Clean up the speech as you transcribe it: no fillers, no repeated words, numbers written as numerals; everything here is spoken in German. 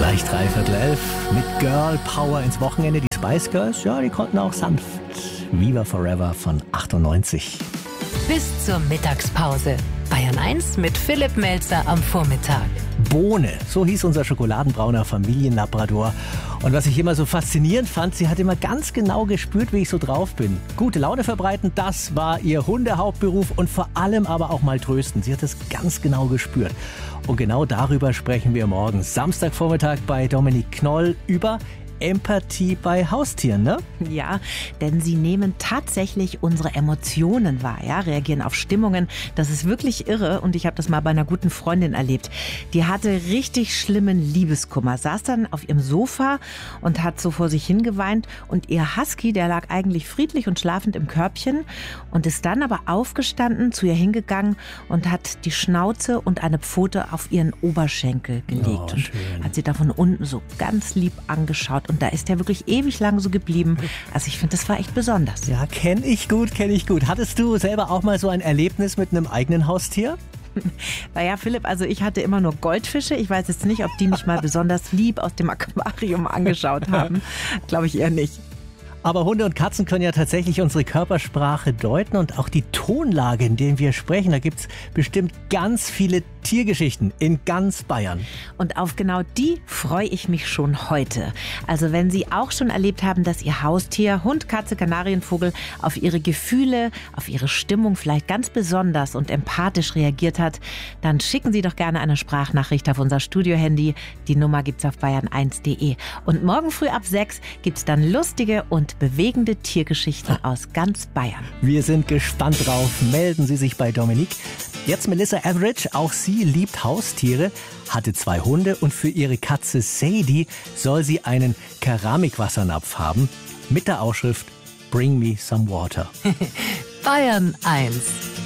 Gleich 11:03 mit Girl Power ins Wochenende. Die Spice Girls, ja, die konnten auch sanft. Viva Forever von 98. Bis zur Mittagspause. Bayern 1 mit Philipp Melzer am Vormittag. Bohne, so hieß unser schokoladenbrauner Familienlabrador. Und was ich immer so faszinierend fand, sie hat immer ganz genau gespürt, wie ich so drauf bin. Gute Laune verbreiten, das war ihr Hundehauptberuf und vor allem aber auch mal trösten. Sie hat es ganz genau gespürt. Und genau darüber sprechen wir morgen, Samstagvormittag bei Dominik Knoll über Empathie bei Haustieren, ne? Ja, denn sie nehmen tatsächlich unsere Emotionen wahr, ja, reagieren auf Stimmungen. Das ist wirklich irre und ich habe das mal bei einer guten Freundin erlebt. Die hatte richtig schlimmen Liebeskummer, saß dann auf ihrem Sofa und hat so vor sich hingeweint und ihr Husky, der lag eigentlich friedlich und schlafend im Körbchen und ist dann aber aufgestanden, zu ihr hingegangen und hat die Schnauze und eine Pfote auf ihren Oberschenkel gelegt und hat sie da von unten so ganz lieb angeschaut. Und da ist er wirklich ewig lang so geblieben. Also ich finde, das war echt besonders. Ja, kenn ich gut. Hattest du selber auch mal so ein Erlebnis mit einem eigenen Haustier? Naja, Philipp, also ich hatte immer nur Goldfische. Ich weiß jetzt nicht, ob die mich mal besonders lieb aus dem Aquarium angeschaut haben. Glaube ich eher nicht. Aber Hunde und Katzen können ja tatsächlich unsere Körpersprache deuten und auch die Tonlage, in der wir sprechen. Da gibt's bestimmt ganz viele Tiergeschichten in ganz Bayern. Und auf genau die freue ich mich schon heute. Also wenn Sie auch schon erlebt haben, dass Ihr Haustier, Hund, Katze, Kanarienvogel, auf Ihre Gefühle, auf Ihre Stimmung vielleicht ganz besonders und empathisch reagiert hat, dann schicken Sie doch gerne eine Sprachnachricht auf unser Studiohandy. Die Nummer gibt's auf bayern1.de. Und morgen früh ab 6 gibt's dann lustige und bewegende Tiergeschichten aus ganz Bayern. Wir sind gespannt drauf. Melden Sie sich bei Dominik. Jetzt Melissa Average, auch sie liebt Haustiere, hatte 2 Hunde und für ihre Katze Sadie soll sie einen Keramikwassernapf haben mit der Aufschrift Bring me some water. Bayern 1